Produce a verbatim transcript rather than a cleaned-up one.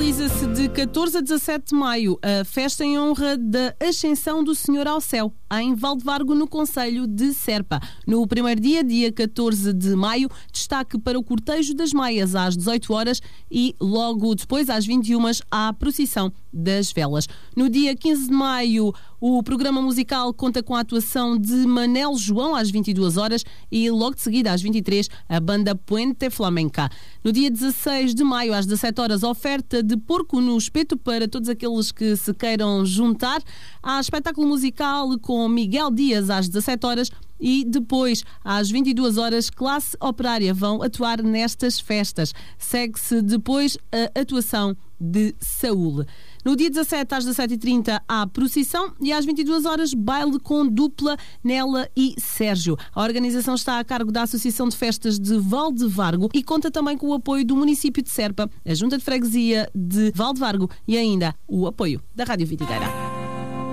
Realiza-se de catorze a dezassete de maio a festa em honra da Ascensão do Senhor ao Céu, em Valdevargo, no concelho de Serpa. No primeiro dia, dia catorze de maio, destaque para o cortejo das Maias às dezoito horas e logo depois, às vinte e uma, a procissão das velas. No dia quinze de maio, o programa musical conta com a atuação de Manel João às vinte e duas horas e logo de seguida, às vinte e três, a banda Puente Flamenca. No dia dezasseis de maio, às dezassete horas, oferta de porco no espeto para todos aqueles que se queiram juntar. Há espetáculo musical com Miguel Dias às dezassete horas e depois, às vinte e duas horas, Classe Operária vão atuar nestas festas. Segue-se depois a atuação de Saúl. No dia dezassete, às dezassete e trinta, há procissão e às vinte e duas horas, baile com dupla Nela e Sérgio. A organização está a cargo da Associação de Festas de Valdevargo e conta também com o apoio do município de Serpa, a Junta de Freguesia de Valdevargo e ainda o apoio da Rádio Videira.